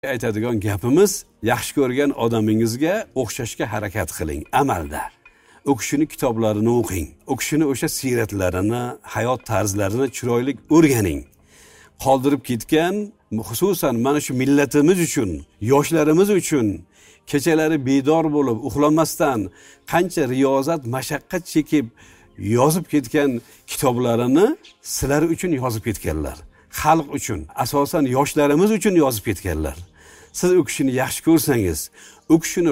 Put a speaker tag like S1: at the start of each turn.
S1: Aytadigan gapimiz, yaxshi ko'rgan odamingizga o'xshashga harakat qiling amalda. O kishini kitoblarini o'qing. O kishini o'sha siyratlarini, hayot tarzlarini chiroyli o'rganing. Qoldirib ketgan, xususan mana shu millatimiz uchun, yoshlarimiz uchun kechalari bedor bo'lib, uxlamasdan qancha riyozat, mashaqqat chekib yozib ketgan kitoblarini sizlar uchun yozib ketganlar. Xalq uchun, asosan yoshlarimiz uchun yozib ketganlar. Siz o kishini yaxshi ko'rsangiz, o kishini